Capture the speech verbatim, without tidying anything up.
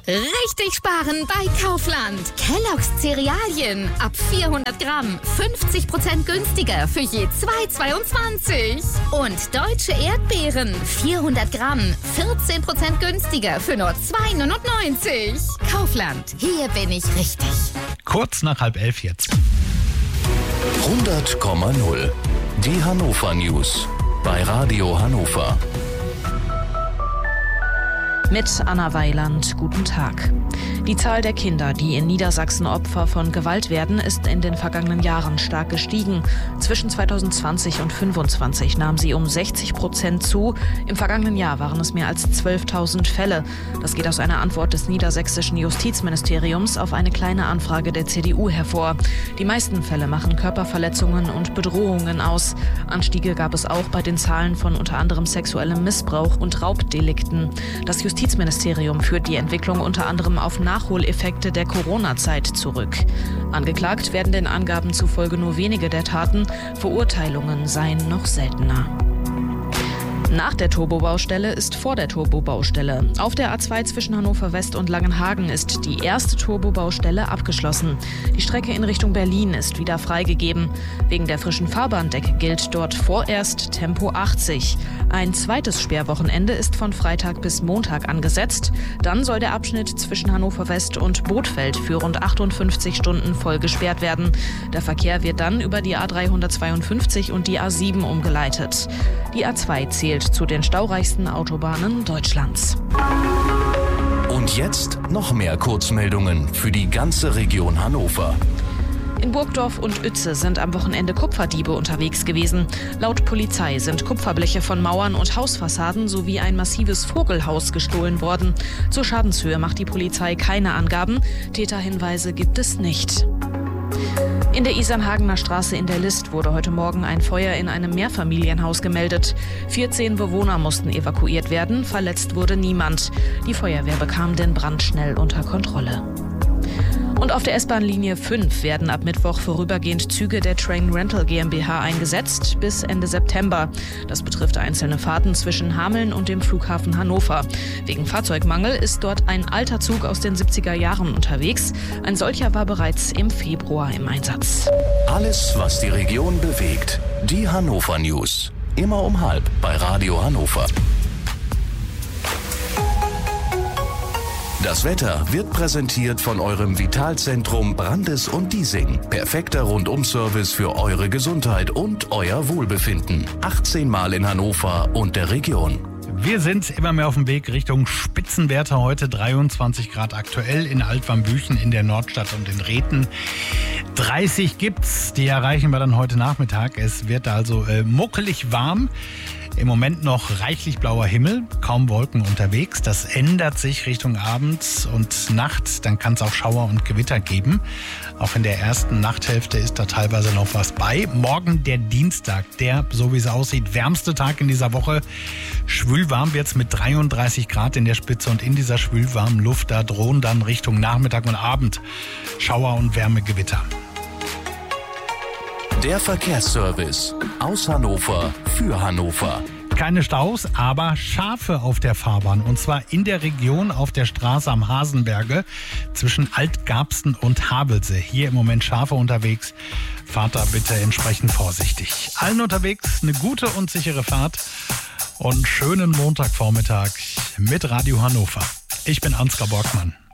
Richtig sparen bei Kaufland. Kellogg's Cerealien ab vierhundert Gramm fünfzig Prozent günstiger für je zwei Euro zweiundzwanzig. Und deutsche Erdbeeren vierhundert Gramm vierzehn Prozent günstiger für nur zwei Euro neunundneunzig. Kaufland, hier bin ich richtig. Kurz nach halb elf jetzt. hundert Komma null. Die Hannover News bei Radio Hannover. Mit Anna Weiland, guten Tag. Die Zahl der Kinder, die in Niedersachsen Opfer von Gewalt werden, ist in den vergangenen Jahren stark gestiegen. Zwischen zweitausendzwanzig und fünfundzwanzig nahm sie um sechzig Prozent zu. Im vergangenen Jahr waren es mehr als zwölftausend Fälle. Das geht aus einer Antwort des niedersächsischen Justizministeriums auf eine kleine Anfrage der C D U hervor. Die meisten Fälle machen Körperverletzungen und Bedrohungen aus. Anstiege gab es auch bei den Zahlen von unter anderem sexuellem Missbrauch und Raubdelikten. Das Justizministerium führt die Entwicklung unter anderem auf Nachholeffekte der Corona-Zeit zurück. Angeklagt werden den Angaben zufolge nur wenige der Taten, Verurteilungen seien noch seltener. Nach der Turbobaustelle ist vor der Turbobaustelle. Auf der A zwei zwischen Hannover West und Langenhagen ist die erste Turbobaustelle abgeschlossen. Die Strecke in Richtung Berlin ist wieder freigegeben. Wegen der frischen Fahrbahndecke gilt dort vorerst Tempo achtzig. Ein zweites Sperrwochenende ist von Freitag bis Montag angesetzt. Dann soll der Abschnitt zwischen Hannover West und Bothfeld für rund achtundfünfzig Stunden voll gesperrt werden. Der Verkehr wird dann über die A dreihundertzweiundfünfzig und die A sieben umgeleitet. Die A zwei zählt zu den staureichsten Autobahnen Deutschlands. Und jetzt noch mehr Kurzmeldungen für die ganze Region Hannover. In Burgdorf und Uetze sind am Wochenende Kupferdiebe unterwegs gewesen. Laut Polizei sind Kupferbleche von Mauern und Hausfassaden sowie ein massives Vogelhaus gestohlen worden. Zur Schadenshöhe macht die Polizei keine Angaben. Täterhinweise gibt es nicht. In der Isernhagener Straße in der List wurde heute Morgen ein Feuer in einem Mehrfamilienhaus gemeldet. vierzehn Bewohner mussten evakuiert werden, verletzt wurde niemand. Die Feuerwehr bekam den Brand schnell unter Kontrolle. Und auf der S-Bahn-Linie fünf werden ab Mittwoch vorübergehend Züge der Train Rental GmbH eingesetzt bis Ende September. Das betrifft einzelne Fahrten zwischen Hameln und dem Flughafen Hannover. Wegen Fahrzeugmangel ist dort ein alter Zug aus den siebziger Jahren unterwegs. Ein solcher war bereits im Februar im Einsatz. Alles, was die Region bewegt. Die Hannover News. Immer um halb bei Radio Hannover. Das Wetter wird präsentiert von eurem Vitalzentrum Brandes und Diesing. Perfekter Rundum-Service für eure Gesundheit und euer Wohlbefinden. achtzehn Mal in Hannover und der Region. Wir sind immer mehr auf dem Weg Richtung Spitzenwerte. Heute dreiundzwanzig Grad aktuell in Altwarmbüchen, in der Nordstadt und in Rhethen. dreißig gibt's, die erreichen wir dann heute Nachmittag. Es wird also äh, muckelig warm. Im Moment noch reichlich blauer Himmel, kaum Wolken unterwegs. Das ändert sich Richtung Abend und Nacht. Dann kann es auch Schauer und Gewitter geben. Auch in der ersten Nachthälfte ist da teilweise noch was bei. Morgen der Dienstag, der, so wie es aussieht, wärmste Tag in dieser Woche. Schwülwarm wird's mit dreiunddreißig Grad in der Spitze und in dieser schwülwarmen Luft, da drohen dann Richtung Nachmittag und Abend Schauer und Wärmegewitter. Der Verkehrsservice aus Hannover für Hannover. Keine Staus, aber Schafe auf der Fahrbahn. Und zwar in der Region auf der Straße am Hasenberge zwischen Altgarbsen und Havelse. Hier im Moment Schafe unterwegs. Fahrt da bitte entsprechend vorsichtig. Allen unterwegs eine gute und sichere Fahrt und einen schönen Montagvormittag mit Radio Hannover. Ich bin Ansgar Borgmann.